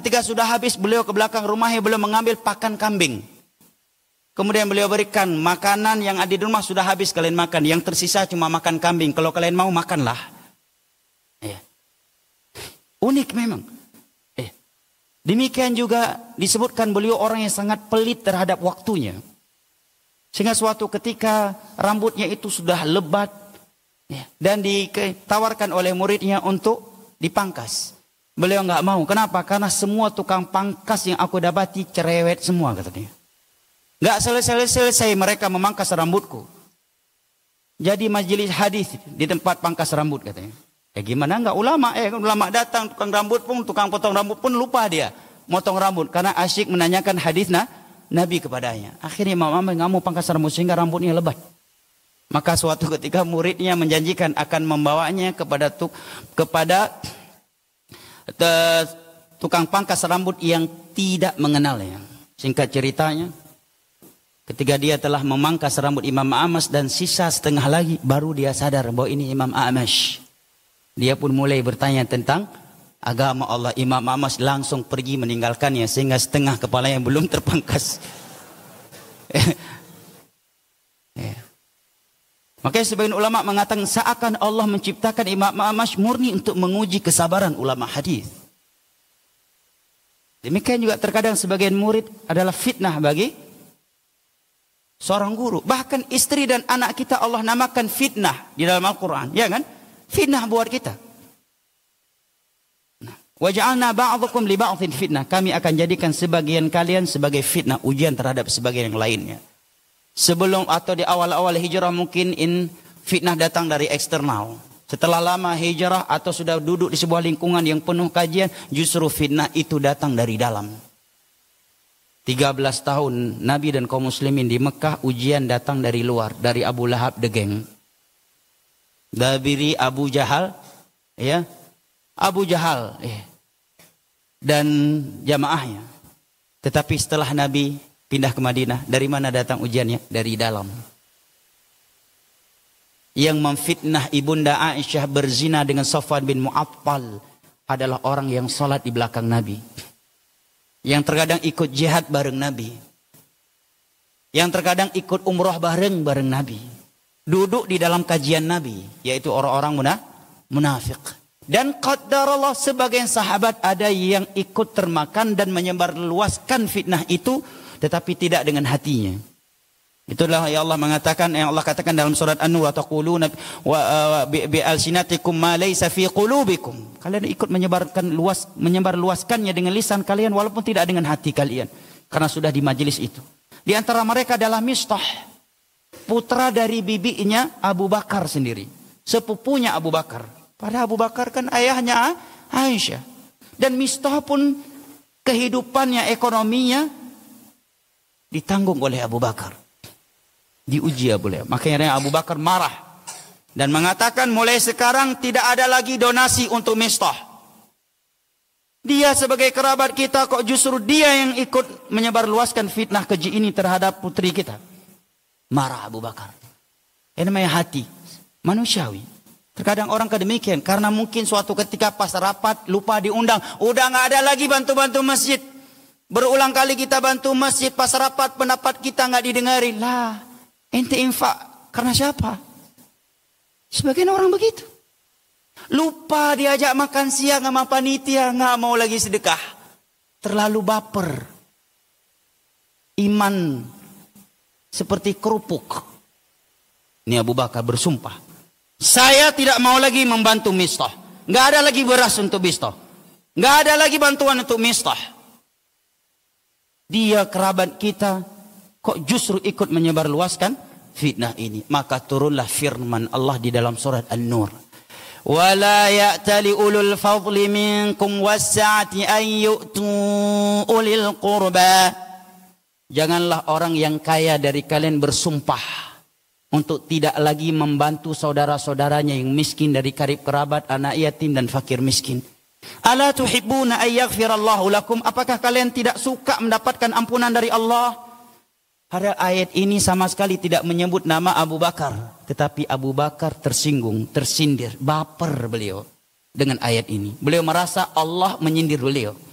Ketika sudah habis, beliau ke belakang rumahnya, beliau mengambil pakan kambing. Kemudian beliau berikan makanan yang ada di rumah sudah habis kalian makan. Yang tersisa cuma makan kambing. Kalau kalian mau makanlah. Unik memang. Demikian juga disebutkan beliau orang yang sangat pelit terhadap waktunya. Sehingga suatu ketika rambutnya itu sudah lebat. Dan ditawarkan oleh muridnya untuk dipangkas. Beliau nggak mau. Kenapa? Karena semua tukang pangkas yang aku dapati cerewet semua katanya. Nggak selesai mereka memangkas rambutku. Jadi majelis hadis di tempat pangkas rambut katanya. Gimana nggak ulama? Ulama datang tukang potong rambut pun lupa dia motong rambut karena asyik menanyakan hadis Nabi kepadanya. Akhirnya Imam Ahmad nggak mau pangkas rambut sehingga rambutnya lebat. Maka suatu ketika muridnya menjanjikan akan membawanya kepada tukang pangkas rambut yang tidak mengenalnya. Singkat ceritanya, ketika dia telah memangkas rambut Imam Ahmad dan sisa setengah lagi, baru dia sadar bahwa ini Imam Ahmad. Dia pun mulai bertanya tentang agama Allah. Imam Ahmad langsung pergi meninggalkannya sehingga setengah kepalanya belum terpangkas. Makanya sebagian ulama mengatakan seakan Allah menciptakan Imam Ahmad murni untuk menguji kesabaran ulama hadis. Demikian juga terkadang sebagian murid adalah fitnah bagi seorang guru. Bahkan istri dan anak kita Allah namakan fitnah di dalam Al-Quran. Ya kan? Fitnah buat kita. Waja'alna ba'dakum li ba'dhin fitnah. Kami akan jadikan sebagian kalian sebagai fitnah, ujian terhadap sebagian yang lainnya. Sebelum atau di awal-awal hijrah mungkin fitnah datang dari eksternal. Setelah lama hijrah atau sudah duduk di sebuah lingkungan yang penuh kajian, justru fitnah itu datang dari dalam. 13 tahun Nabi dan kaum muslimin di Mekah, ujian datang dari luar, dari Abu Lahab the gang. Dari Abu Jahal, Abu Jahal, dan jamaahnya. Tetapi setelah Nabi pindah ke Madinah, dari mana datang ujiannya? Dari dalam. Yang memfitnah ibunda Aisyah berzina dengan Safwan bin Mu'attal adalah orang yang sholat di belakang Nabi. Yang terkadang ikut jihad bareng Nabi. Yang terkadang ikut umrah bareng Nabi. Duduk di dalam kajian Nabi, yaitu orang-orang munafik. Dan qadarallah sebagian sahabat ada yang ikut termakan dan menyebarluaskan fitnah itu, tetapi tidak dengan hatinya. Itulah yang Allah mengatakan, yang Allah katakan dalam surat An-Nur, wa taquluna bi alsinatikum ma laysa fi qulubikum. Kalian ikut menyebarluaskannya dengan lisan kalian walaupun tidak dengan hati kalian, karena sudah di majelis itu. Di antara mereka adalah Mistah, putra dari bibinya Abu Bakar sendiri, sepupunya Abu Bakar. Padahal Abu Bakar kan ayahnya Aisyah. Dan Mistah pun kehidupannya, ekonominya ditanggung oleh Abu Bakar. Diuji boleh. Makanya Abu Bakar marah dan mengatakan mulai sekarang tidak ada lagi donasi untuk Mistah. Dia sebagai kerabat kita kok justru dia yang ikut menyebarluaskan fitnah keji ini terhadap putri kita. Marah Abu Bakar. Ini namanya hati manusiawi. Terkadang orang kedemikian karena mungkin suatu ketika pas rapat lupa diundang, udah nggak ada lagi bantu-bantu masjid. Berulang kali kita bantu masjid, pas rapat pendapat kita nggak didengarin. Lah, ente infak karena siapa? Sebagian orang begitu. Lupa diajak makan siang sama panitia, nggak mau lagi sedekah. Terlalu baper. Iman seperti kerupuk. Ini Abu Bakar bersumpah, saya tidak mau lagi membantu Mistah. Nggak ada lagi beras untuk Mistah. Nggak ada lagi bantuan untuk Mistah. Dia kerabat kita, kok justru ikut menyebarluaskan fitnah ini. Maka turunlah firman Allah di dalam surat An-Nur. وَلَا يَأْتَلِ أُولُو الْفَضْلِ مِنْكُمْ وَالسَّعَةِ أَنْ يُؤْتُوا أُولِي الْقُرْبَى. Janganlah orang yang kaya dari kalian bersumpah untuk tidak lagi membantu saudara-saudaranya yang miskin dari karib kerabat, anak yatim dan fakir miskin. Ala tuhibbuna ay yaghfirallahu lakum? Apakah kalian tidak suka mendapatkan ampunan dari Allah? Pada ayat ini sama sekali tidak menyebut nama Abu Bakar, tetapi Abu Bakar tersinggung, tersindir, baper beliau dengan ayat ini. Beliau merasa Allah menyindir beliau.